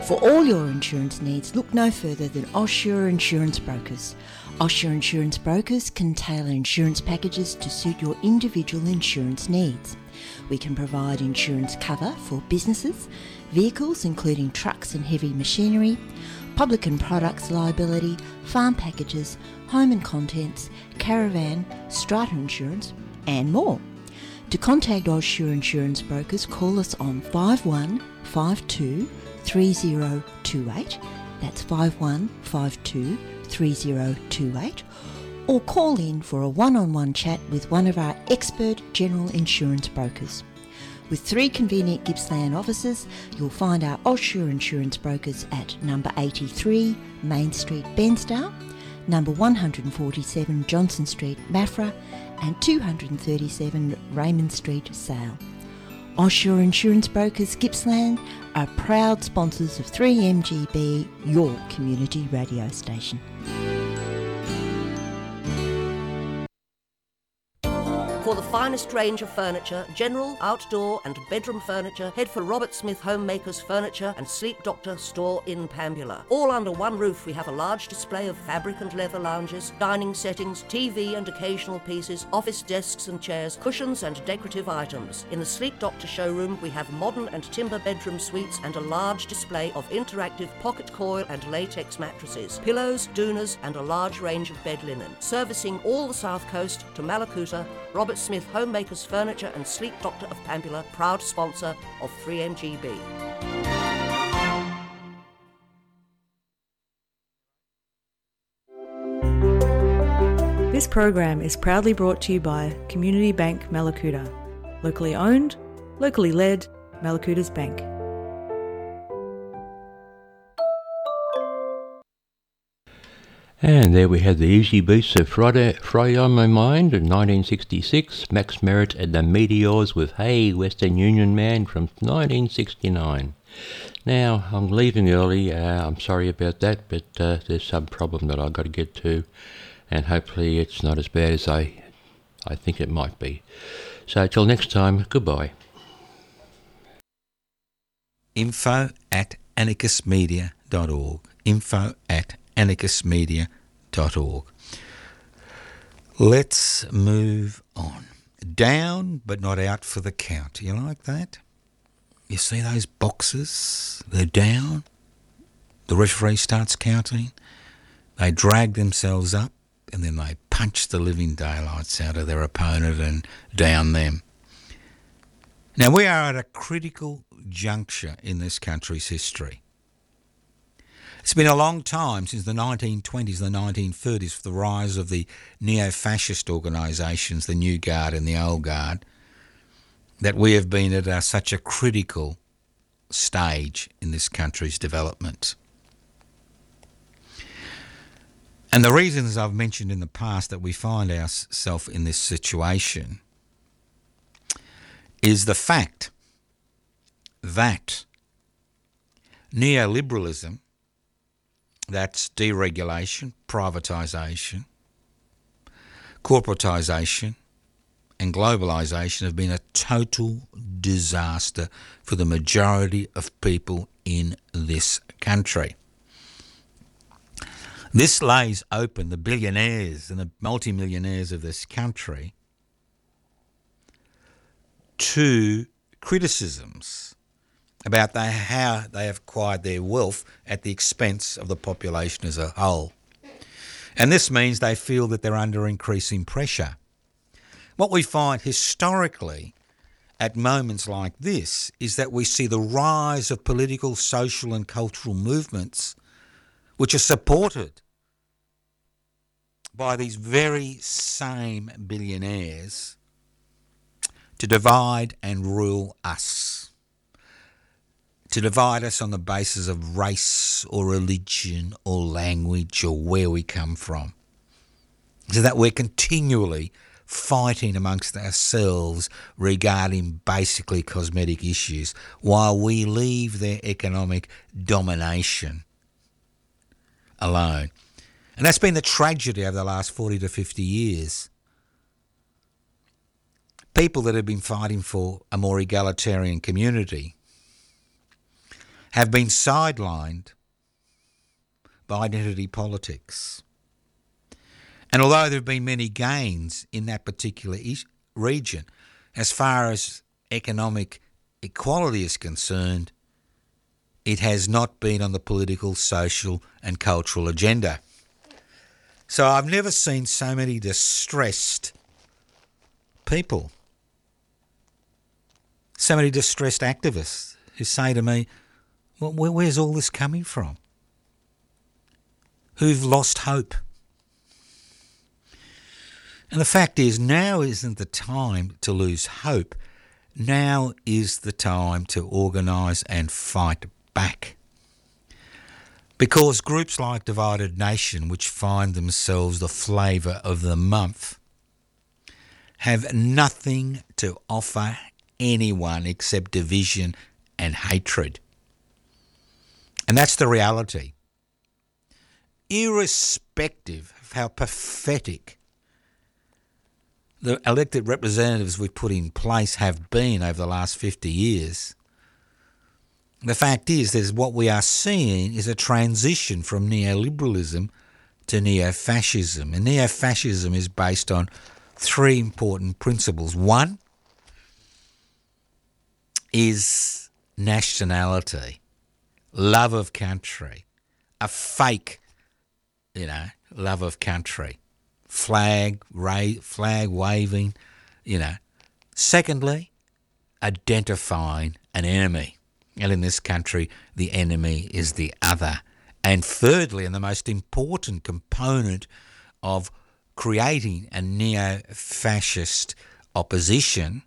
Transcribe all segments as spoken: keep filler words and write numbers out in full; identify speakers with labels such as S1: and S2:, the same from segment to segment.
S1: For all your insurance needs, look no further than Osher Insurance Brokers. Osher Insurance Brokers can tailor insurance packages to suit your individual insurance needs. We can provide insurance cover for businesses, vehicles including trucks and heavy machinery, public and products liability, farm packages, home and contents, caravan, strata insurance, and more. To contact Osher Insurance Brokers, call us on five one five two three zero two eight, that's five one five two three zero two eight, or call in for a one-on-one chat with one of our expert general insurance brokers. With three convenient Gippsland offices, you'll find our Osher Insurance Brokers at number eighty-three Main Street, Bensdale, number one forty-seven Johnson Street, Maffra, and two thirty-seven Raymond Street, Sale. Osher Insurance Brokers Gippsland are proud sponsors of three M G B, your community radio station.
S2: For the finest range of furniture, general, outdoor and bedroom furniture, head for Robert Smith Homemakers Furniture and Sleep Doctor store in Pambula. All under one roof, we have a large display of fabric and leather lounges, dining settings, T V and occasional pieces, office desks and chairs, cushions and decorative items. In the Sleep Doctor showroom, we have modern and timber bedroom suites and a large display of interactive pocket coil and latex mattresses, pillows, doonas and a large range of bed linen. Servicing all the South Coast to Malakuta, Robert Smith Homemakers Furniture and Sleep Doctor of Pambula, proud sponsor of three M G B.
S3: This program is proudly brought to you by Community Bank Malakuta. Locally owned, locally led, Malakuta's Bank.
S4: And there we had the Easy Beats of Friday, Friday on My Mind in nineteen sixty-six, Max Merritt and the Meteors with Hey Western Union Man from nineteen sixty-nine. Now, I'm leaving early, uh, I'm sorry about that, but uh, there's some problem that I've got to get to, and hopefully it's not as bad as I, I think it might be. So till next time, goodbye.
S5: Info at anarchist media dot org. Info at anarchist media dot org. Let's move on. Down but not out for the count. You like that? You see those boxes? They're down. The referee starts counting. They drag themselves up and then they punch the living daylights out of their opponent and down them. Now we are at a critical juncture in this country's history. It's been a long time since the nineteen twenties, the nineteen thirties, for the rise of the neo-fascist organisations, the New Guard and the Old Guard, that we have been at a, such a critical stage in this country's development. And the reasons I've mentioned in the past that we find ourselves in this situation is the fact that neoliberalism, that's deregulation, privatisation, corporatisation and globalisation, have been a total disaster for the majority of people in this country. This lays open the billionaires and the multimillionaires of this country to criticisms about the, how they have acquired their wealth at the expense of the population as a whole. And this means they feel that they're under increasing pressure. What we find historically at moments like this is that we see the rise of political, social and cultural movements which are supported by these very same billionaires to divide and rule us. To divide us on the basis of race or religion or language or where we come from. So that we're continually fighting amongst ourselves regarding basically cosmetic issues while we leave their economic domination alone. And that's been the tragedy over the last forty to fifty years. People that have been fighting for a more egalitarian community have been sidelined by identity politics. And although there have been many gains in that particular region, as far as economic equality is concerned, it has not been on the political, social and cultural agenda. So I've never seen so many distressed people, so many distressed activists who say to me, well, where's all this coming from? Who've lost hope. And the fact is, now isn't the time to lose hope. Now is the time to organise and fight back. Because groups like Divided Nation, which find themselves the flavour of the month, have nothing to offer anyone except division and hatred. And that's the reality. Irrespective of how pathetic the elected representatives we've put in place have been over the last fifty years, the fact is that what we are seeing is a transition from neoliberalism to neo-fascism. And neo-fascism is based on three important principles. One is nationality, love of country, a fake, you know, love of country, flag, ra- flag waving, you know. Secondly, identifying an enemy. And in this country, the enemy is the other. And thirdly, and the most important component of creating a neo-fascist opposition,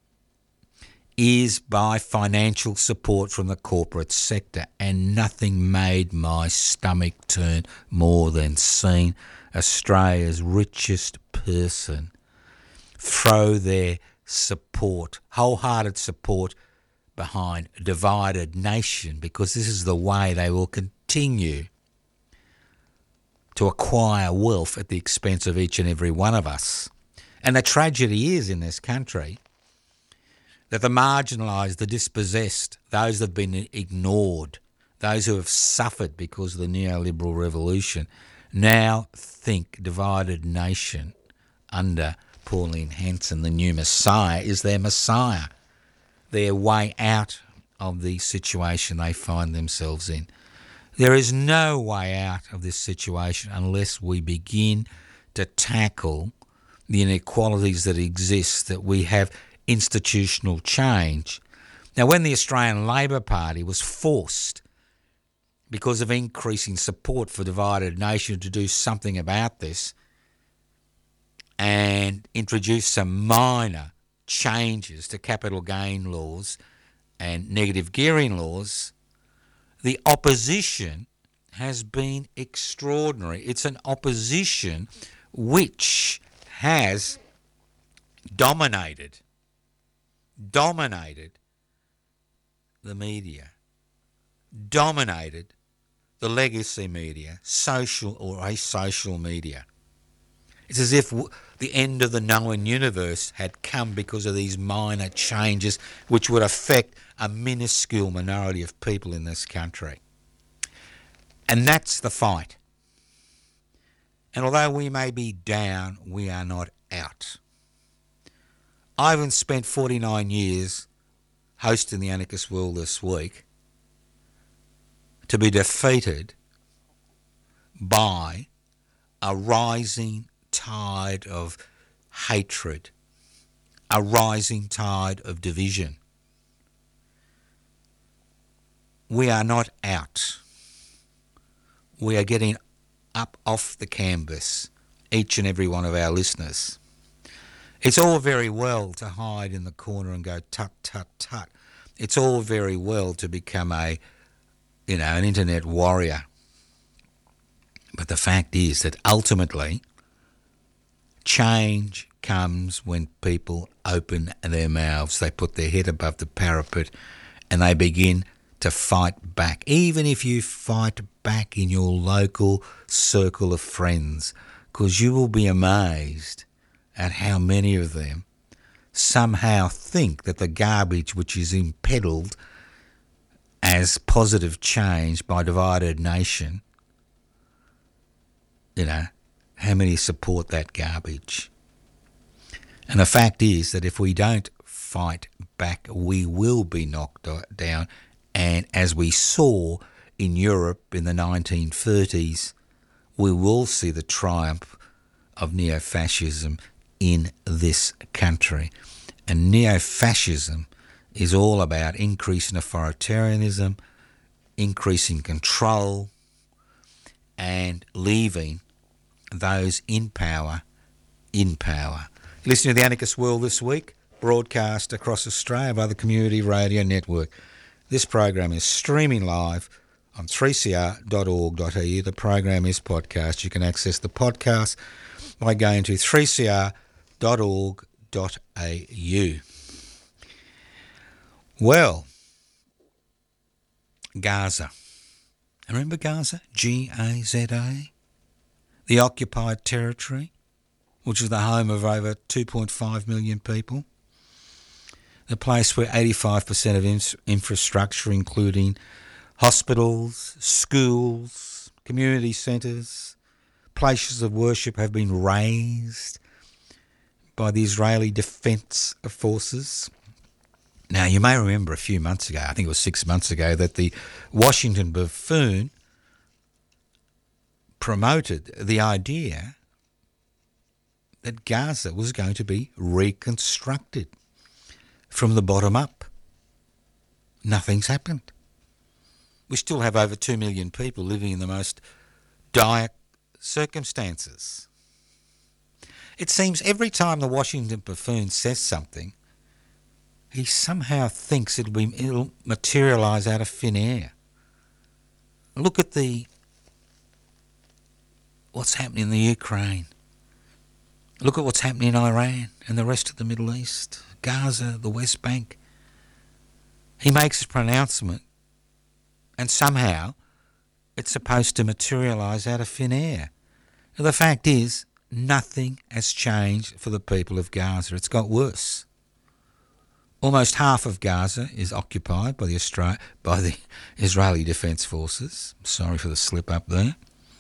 S5: is by financial support from the corporate sector. And nothing made my stomach turn more than seeing Australia's richest person throw their support, wholehearted support, behind Divided Nation, because this is the way they will continue to acquire wealth at the expense of each and every one of us. And the tragedy is in this country that the marginalised, the dispossessed, those that have been ignored, those who have suffered because of the neoliberal revolution, now think Divided Nation under Pauline Hanson, the new Messiah, is their Messiah, their way out of the situation they find themselves in. There is no way out of this situation unless we begin to tackle the inequalities that exist, that we have institutional change. Now, when the Australian Labor Party was forced, because of increasing support for Divided Nation, to do something about this and introduce some minor changes to capital gain laws and negative gearing laws, the opposition has been extraordinary. It's an opposition which has dominated, dominated the media, dominated the legacy media, social or asocial media. It's as if the end of the known universe had come because of these minor changes which would affect a minuscule minority of people in this country. And that's the fight. And although we may be down, we are not out. Ivan spent forty-nine years hosting the Anarchist World this week to be defeated by a rising tide of hatred, a rising tide of division. We are not out. We are getting up off the canvas, each and every one of our listeners. It's all very well to hide in the corner and go tut, tut, tut. It's all very well to become a, you know, an internet warrior. But the fact is that ultimately, change comes when people open their mouths, they put their head above the parapet and they begin to fight back. Even if you fight back in your local circle of friends, because you will be amazed at how many of them somehow think that the garbage which is impedaled as positive change by divided nation, you know, how many support that garbage? And the fact is that if we don't fight back, we will be knocked down. And as we saw in Europe in the nineteen thirties, we will see the triumph of neo-fascism in this country. And neo-fascism is all about increasing authoritarianism, increasing control, and leaving those in power in power. Listening to The Anarchist World this week, broadcast across Australia by the Community Radio Network. This program is streaming live on three c r dot org dot a u. The program is podcast. You can access the podcast by going to three c r dot org dot a u. Well, Gaza. Remember Gaza? G A Z A? The occupied territory, which is the home of over two point five million people. The place where eighty-five percent of in- infrastructure, including hospitals, schools, community centres, places of worship, have been razed by the Israeli Defence Forces. Now, you may remember a few months ago, I think it was six months ago, that the Washington Buffoon promoted the idea that Gaza was going to be reconstructed from the bottom up. Nothing's happened. We still have over two million people living in the most dire circumstances. It seems every time the Washington Buffoon says something, he somehow thinks it'll be it'll materialise out of thin air. Look at the what's happening in the Ukraine. Look at what's happening in Iran and the rest of the Middle East, Gaza, the West Bank. He makes a pronouncement and somehow it's supposed to materialise out of thin air. Now, the fact is, nothing has changed for the people of Gaza. It's got worse. Almost half of Gaza is occupied by the, Austra- by the Israeli Defence Forces. Sorry for the slip up there.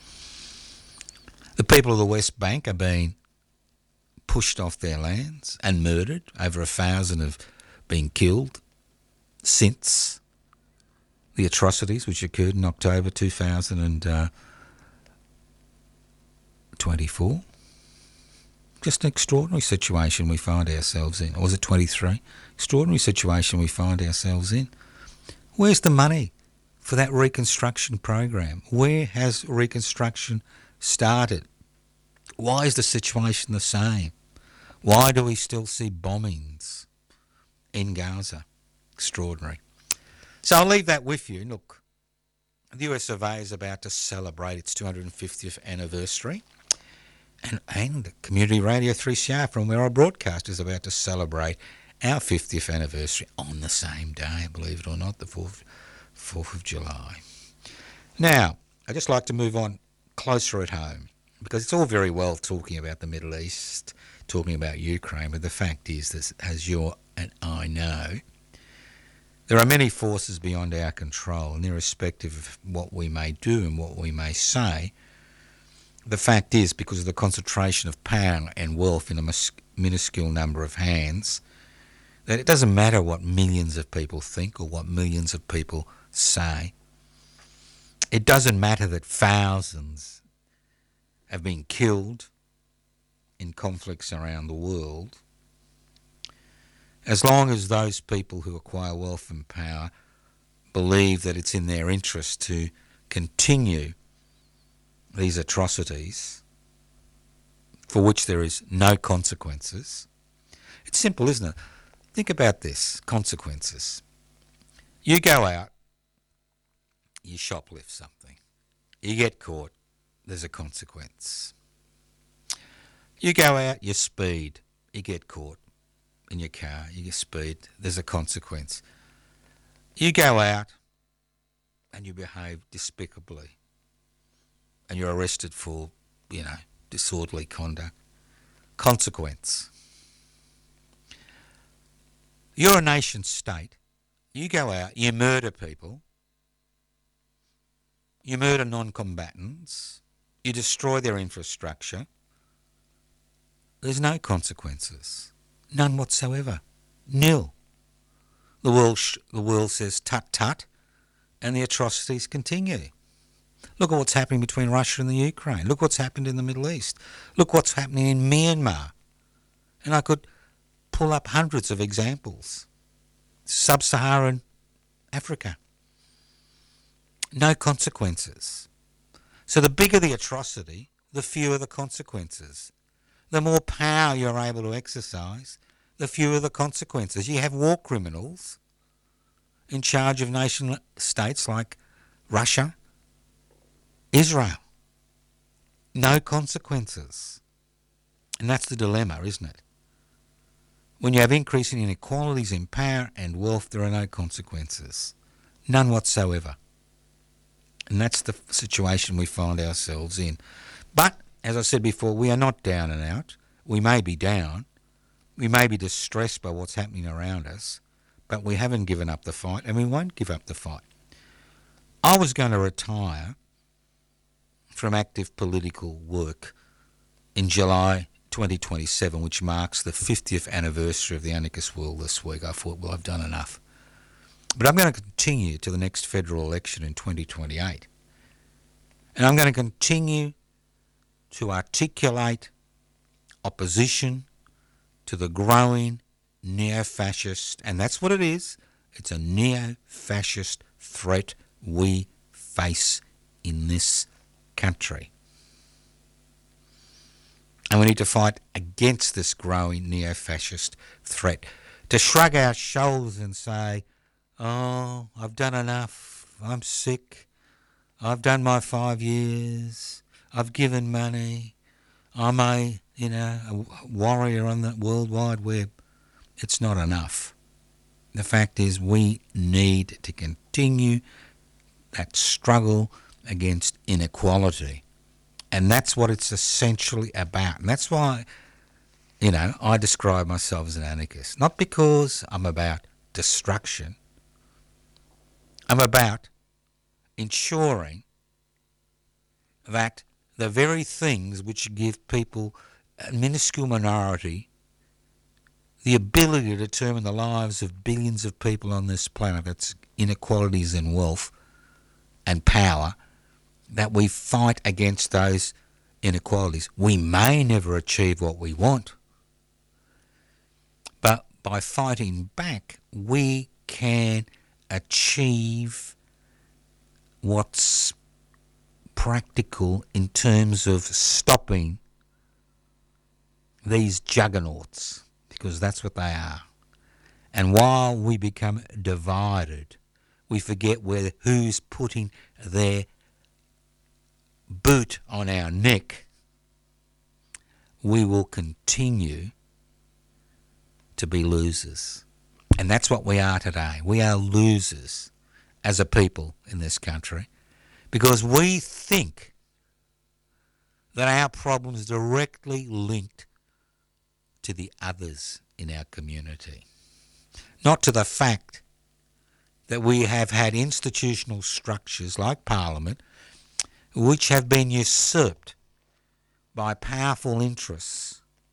S5: The people of the West Bank are being pushed off their lands and murdered. Over a thousand have been killed since the atrocities which occurred in October two thousand twenty-four. Just an extraordinary situation we find ourselves in. Or was it twenty-three? Extraordinary situation we find ourselves in. Where's the money for that reconstruction program? Where has reconstruction started? Why is the situation the same? Why do we still see bombings in Gaza? Extraordinary. So I'll leave that with you. Look, the U S of A is about to celebrate its two hundred fiftieth anniversary. And, and Community Radio three C R, from where I broadcast, is about to celebrate our fiftieth anniversary on the same day, believe it or not, the fourth, fourth of July. Now, I'd just like to move on closer at home, because it's all very well talking about the Middle East, talking about Ukraine, but the fact is that, as you and I know, there are many forces beyond our control, and irrespective of what we may do and what we may say, the fact is, because of the concentration of power and wealth in a minuscule number of hands, that it doesn't matter what millions of people think or what millions of people say. It doesn't matter that thousands have been killed in conflicts around the world. As long as those people who acquire wealth and power believe that it's in their interest to continue these atrocities for which there is no consequences. It's simple, isn't it? Think about this, consequences. You go out, you shoplift something. You get caught, there's a consequence. You go out, you speed, you get caught in your car, you get speed, there's a consequence. You go out and you behave despicably, and you're arrested for, you know, disorderly conduct. Consequence. You're a nation state. You go out, you murder people, you murder non-combatants, you destroy their infrastructure, there's no consequences. None whatsoever. Nil. The world, sh- the world says tut-tut, and the atrocities continue. Look at what's happening between Russia and the Ukraine. Look what's happened in the Middle East. Look what's happening in Myanmar. And I could pull up hundreds of examples. Sub-Saharan Africa. No consequences. So the bigger the atrocity, the fewer the consequences. The more power you're able to exercise, the fewer the consequences. You have war criminals in charge of nation states like Russia, Israel. No consequences. And that's the dilemma, isn't it? When you have increasing inequalities in power and wealth, there are no consequences. None whatsoever. And that's the situation we find ourselves in. But, as I said before, we are not down and out. We may be down. We may be distressed by what's happening around us, but we haven't given up the fight, and we won't give up the fight. I was going to retire from active political work in July twenty twenty-seven, which marks the fiftieth anniversary of the anarchist world this week. I thought, well, I've done enough. But I'm going to continue to the next federal election in twenty twenty-eight. And I'm going to continue to articulate opposition to the growing neo-fascist, and that's what it is, it's a neo-fascist threat we face in this country. And we need to fight against this growing neo-fascist threat. To shrug our shoulders and say, oh, I've done enough, I'm sick, I've done my five years, I've given money, I'm a, you know, a warrior on the World Wide Web. It's not enough. The fact is we need to continue that struggle against inequality. And that's what it's essentially about. And that's why, you know, I describe myself as an anarchist. Not because I'm about destruction. I'm about ensuring that the very things which give people, a minuscule minority, the ability to determine the lives of billions of people on this planet, that's inequalities in wealth and power, that we fight against those inequalities. We may never achieve what we want, but by fighting back, we can achieve what's practical in terms of stopping these juggernauts, because that's what they are. And while we become divided, we forget where who's putting their boot on our neck, we will continue to be losers. And that's what we are today. We are losers as a people in this country because we think that our problems directly linked to the others in our community, not to the fact that we have had institutional structures like Parliament which have been usurped by powerful interests